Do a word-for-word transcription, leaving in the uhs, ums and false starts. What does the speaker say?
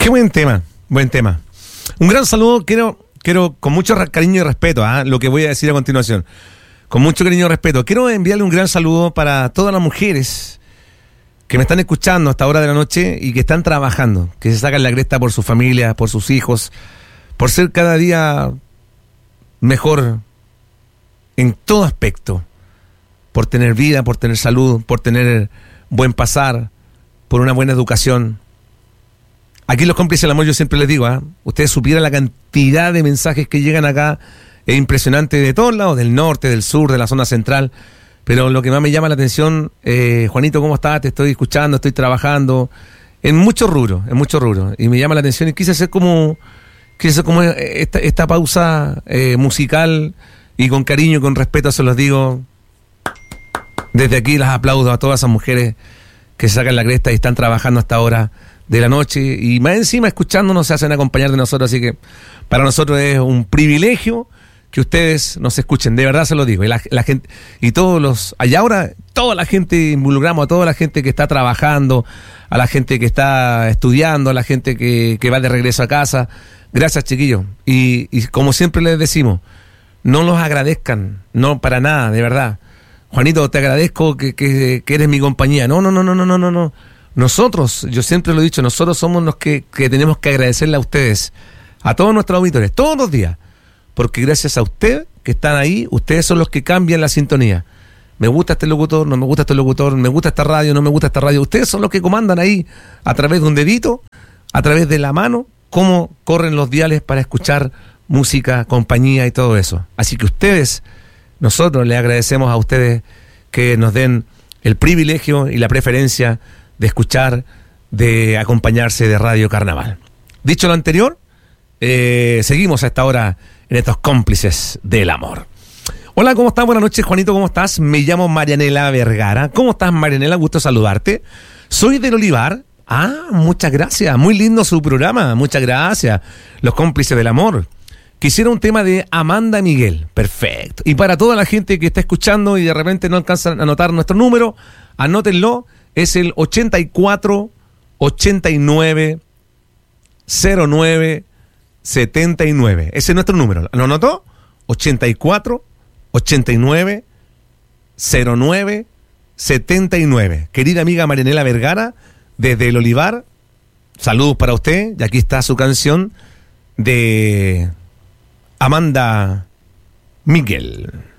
Qué buen tema, buen tema. Un gran saludo, quiero, quiero con mucho cariño y respeto, ¿eh? Lo que voy a decir a continuación. Con mucho cariño y respeto. Quiero enviarle un gran saludo para todas las mujeres que me están escuchando a esta hora de la noche y que están trabajando, que se sacan la cresta por su familia, por sus hijos, por ser cada día mejor en todo aspecto, por tener vida, por tener salud, por tener buen pasar, por una buena educación. Aquí los cómplices del amor, yo siempre les digo, ¿eh? Ustedes supieran la cantidad de mensajes que llegan acá, es impresionante, de todos lados, del norte, del sur, de la zona central, pero lo que más me llama la atención, eh, Juanito, ¿cómo estás? Te estoy escuchando, estoy trabajando, en muchos rubros, en muchos rubros, y me llama la atención y quise hacer como, quise hacer como esta, esta pausa eh, musical, y con cariño y con respeto se los digo, desde aquí las aplaudo a todas esas mujeres que se sacan la cresta y están trabajando hasta ahora de la noche, y más encima escuchándonos se hacen acompañar de nosotros, así que para nosotros es un privilegio que ustedes nos escuchen, de verdad se lo digo, y la, la gente, y todos los, allá ahora, toda la gente, involucramos a toda la gente que está trabajando, a la gente que está estudiando, a la gente que, que va de regreso a casa. Gracias, chiquillos, y, y como siempre les decimos, no los agradezcan, no para nada, de verdad. Juanito, te agradezco que, que, que eres mi compañía. No, no, no, no, no, no, no, no. Nosotros, yo siempre lo he dicho, nosotros somos los que, que tenemos que agradecerle a ustedes, a todos nuestros auditores, todos los días, porque gracias a usted que están ahí, ustedes son los que cambian la sintonía. Me gusta este locutor, no me gusta este locutor, me gusta esta radio, no me gusta esta radio. Ustedes son los que comandan ahí, a través de un dedito, a través de la mano, cómo corren los diales para escuchar música, compañía y todo eso. Así que ustedes, nosotros les agradecemos a ustedes que nos den el privilegio y la preferencia de escuchar, de acompañarse de Radio Carnaval. Dicho lo anterior, eh, seguimos a esta hora en estos cómplices del amor. Hola, ¿cómo estás? Buenas noches, Juanito, ¿cómo estás? Me llamo Marianela Vergara. ¿Cómo estás, Marianela? Gusto saludarte. Soy del Olivar. Ah, muchas gracias. Muy lindo su programa. Muchas gracias. Los cómplices del amor. Quisiera un tema de Amanda Miguel. Perfecto. Y para toda la gente que está escuchando y de repente no alcanzan a anotar nuestro número, anótenlo. Es el ochenta y cuatro, ochenta y nueve, cero nueve, setenta y nueve. Ese es nuestro número. ¿Lo anotó? ochenta y cuatro, ochenta y nueve, cero nueve, setenta y nueve. Querida amiga Marianela Vergara, desde el Olivar, saludos para usted. Y aquí está su canción de Amanda Miguel.